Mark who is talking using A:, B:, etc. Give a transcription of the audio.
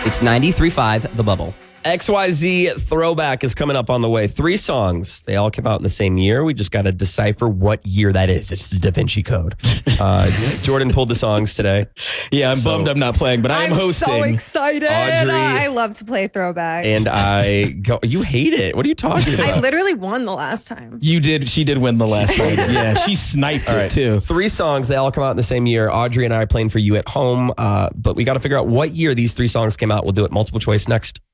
A: It's 93.5 The Bubble.
B: XYZ Throwback is coming up on the way. 3 songs. They all came out in the same year. We just got to decipher what year that is. It's the Da Vinci Code. Jordan pulled the songs today.
C: Yeah, I'm bummed I'm not playing, but I'm hosting.
D: So excited.
B: Audrey.
D: I love to play throwback.
B: And I go, you hate it. What are you talking about?
D: I literally won the last time.
C: You did. She did win the last time. Yeah, she sniped it too.
B: 3 songs. They all come out in the same year. Audrey and I are playing for you at home. But we got to figure out what year these 3 songs came out. We'll do it multiple choice next.